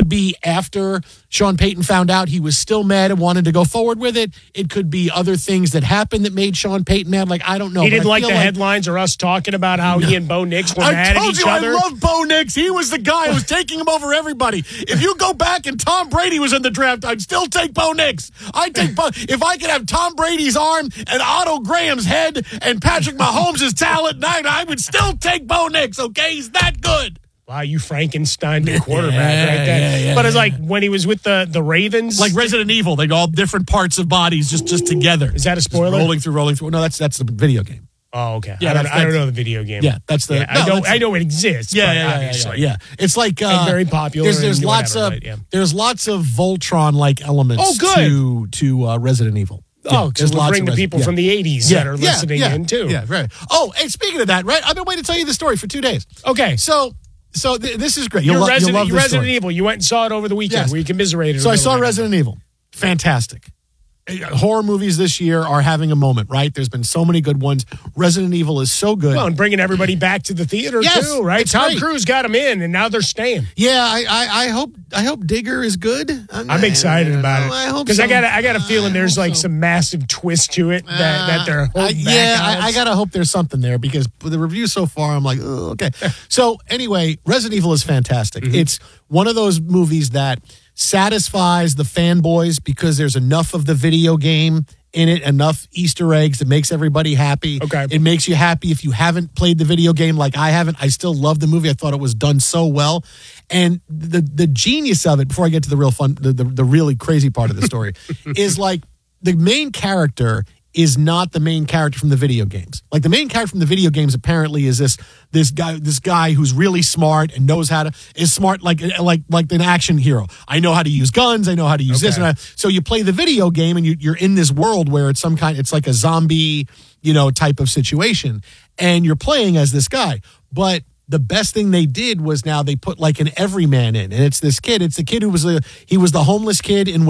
Sean Payton found out he was still mad and wanted to go forward with it. It could be other things that happened that made Sean Payton mad. Like, I don't know. He didn't like the headlines or us talking about how he and Bo Nix were mad at each other. I love Bo Nix. He was the guy who was taking him over everybody. If you go back and Tom Brady was in the draft, I'd still take Bo Nix. I'd take Bo. If I could have Tom Brady's arm and Otto Graham's head and Patrick Mahomes' talent, I would still take Bo Nix, okay? He's that good. Wow, you Frankenstein the quarterback right there. Yeah, but it's like when he was with the Ravens. Like Resident Evil, they go all different parts of bodies just together. Is that a spoiler? Just rolling through. No, that's the video game. Oh, okay. Yeah, I don't know the video game. Yeah, that's the. I know it exists. Yeah. It's like and very popular. There's lots of Voltron-like elements. to Resident Evil. Oh, because we'll bring the people from the 80s that are listening in too. Yeah, right. Oh, and speaking of that, right? I've been waiting to tell you the story for 2 days. Okay, So this is great. You're love Resident this story. Evil. You went and saw it over the weekend. Yes. We commiserated. So I saw Resident Evil. Fantastic. horror movies this year are having a moment, right? There's been so many good ones. Resident Evil is so good. Well, and bringing everybody back to the theater too, right? Tom Cruise got them in, and now they're staying. Yeah, I hope Digger is good. I'm excited about it. I hope because so. I got a feeling there's like some massive twist to it that they're holding back. I gotta hope there's something there because the review so far, I'm like, oh, okay. So anyway, Resident Evil is fantastic. Mm-hmm. It's one of those movies that satisfies the fanboys because there's enough of the video game in it, enough Easter eggs that makes everybody happy. Okay. It makes you happy if you haven't played the video game like I haven't. I still love the movie. I thought it was done so well. And the genius of it, before I get to the real fun, the really crazy part of the story, is like the main character is not the main character from the video games. Like the main character from the video games apparently is this guy who's really smart and knows how to is smart like an action hero. I know how to use guns. I know how to use this. And so you play the video game and you're in this world where it's it's like a zombie, type of situation, and you're playing as this guy. But the best thing they did was now they put like an everyman in, and it's this kid. It's the kid who was the homeless kid in